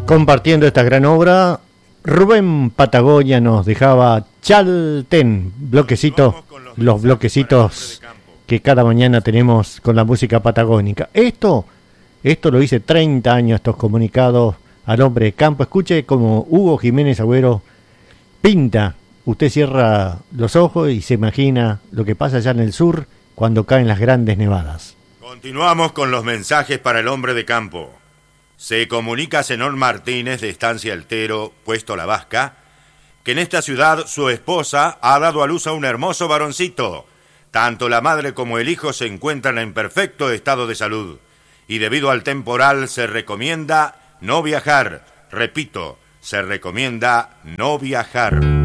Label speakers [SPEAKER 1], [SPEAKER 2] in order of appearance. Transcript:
[SPEAKER 1] Compartiendo esta gran obra, Rubén Patagonia nos dejaba Chalten, bloquecito, los bloquecitos que cada mañana tenemos con la música patagónica. Esto lo hice 30 años, estos comunicados al hombre de campo. Escuche como Hugo Jiménez Agüero pinta. Usted cierra los ojos y se imagina lo que pasa allá en el sur cuando caen las grandes nevadas.
[SPEAKER 2] Continuamos con los mensajes para el hombre de campo. Se comunica Zenón Martínez de Estancia Altero, Puesto La Vasca, que en esta ciudad su esposa ha dado a luz a un hermoso varoncito. Tanto la madre como el hijo se encuentran en perfecto estado de salud y debido al temporal se recomienda no viajar. Repito, se recomienda no viajar.